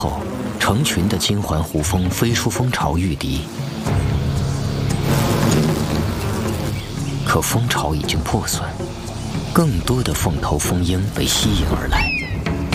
后，成群的金环胡蜂飞出蜂巢御敌，可蜂巢已经破损，更多的凤头蜂鹰被吸引而来。